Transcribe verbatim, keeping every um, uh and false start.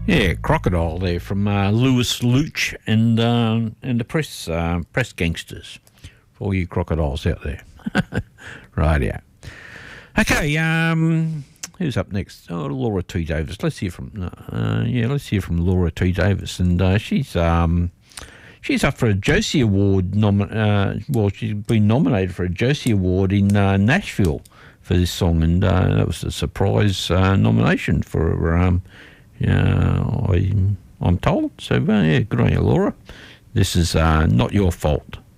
Yeah, Crocodile there from uh, Lewis Luch and uh, and the press uh, press gangsters. For all you crocodiles out there. Right, yeah. Okay, um, who's up next? Oh, Laura T. Davis. Let's hear from uh, yeah, let's hear from Laura T. Davis, and uh, she's um, she's up for a Josie Award. Nomi- uh, well, she's been nominated for a Josie Award in uh, Nashville for this song, and uh, that was a surprise uh, nomination for her. Um, yeah, I, I'm told. So uh, yeah, good on you, Laura. This is uh, Not Your Fault.